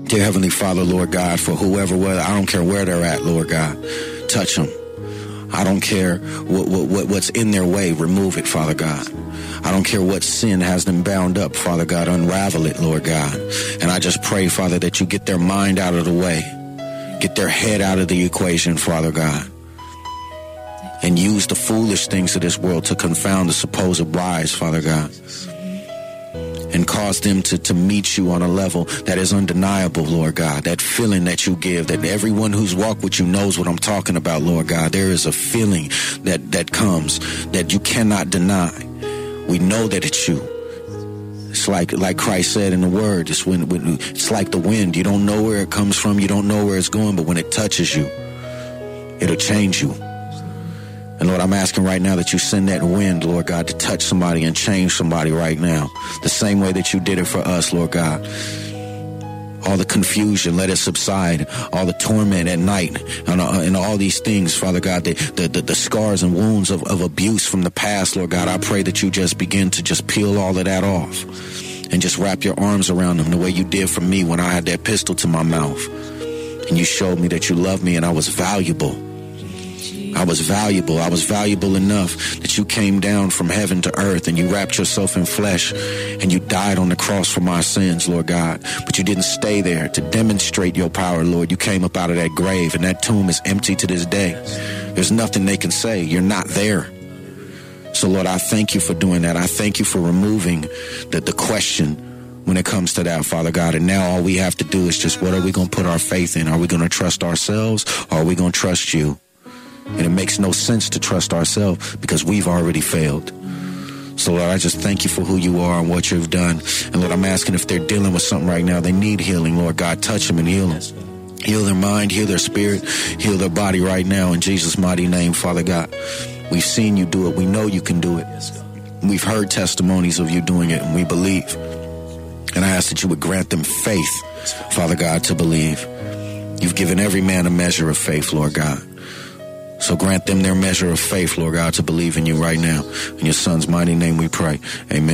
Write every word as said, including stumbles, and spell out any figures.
Dear Heavenly Father, Lord God, for whoever, whether, I don't care where they're at, Lord God, touch them. I don't care what, what, what's in their way, remove it, Father God. I don't care what sin has them bound up, Father God, unravel it, Lord God. And I just pray, Father, that you get their mind out of the way, get their head out of the equation, Father God, and use the foolish things of this world to confound the supposed wise, Father God, and cause them to, to meet you on a level that is undeniable, Lord God. That feeling that you give, that everyone who's walked with you knows what I'm talking about, Lord God. There is a feeling that, that comes that you cannot deny. We know that it's you. It's like like Christ said in the Word, it's, when, when, it's like the wind. You don't know where it comes from, you don't know where it's going, but when it touches you, it'll change you. And Lord, I'm asking right now that you send that wind, Lord God, to touch somebody and change somebody right now. The same way that you did it for us, Lord God. All the confusion, let it subside. All the torment at night and, uh, and all these things, Father God, the, the, the, the scars and wounds of, of abuse from the past, Lord God, I pray that you just begin to just peel all of that off and just wrap your arms around them the way you did for me when I had that pistol to my mouth. And you showed me that you loved me and I was valuable. I was valuable. I was valuable enough that you came down from heaven to earth and you wrapped yourself in flesh and you died on the cross for my sins, Lord God. But you didn't stay there to demonstrate your power, Lord. You came up out of that grave and that tomb is empty to this day. There's nothing they can say. You're not there. So, Lord, I thank you for doing that. I thank you for removing the, the question when it comes to that, Father God. And now all we have to do is just, what are we going to put our faith in? Are we going to trust ourselves or are we going to trust you? And it makes no sense to trust ourselves because we've already failed. So, Lord, I just thank you for who you are and what you've done. And, Lord, I'm asking if they're dealing with something right now, they need healing, Lord God, touch them and heal them. Heal their mind, heal their spirit, heal their body right now in Jesus' mighty name, Father God. We've seen you do it. We know you can do it. We've heard testimonies of you doing it, and we believe. And I ask that you would grant them faith, Father God, to believe. You've given every man a measure of faith, Lord God. So grant them their measure of faith, Lord God, to believe in you right now. In your son's mighty name we pray. Amen.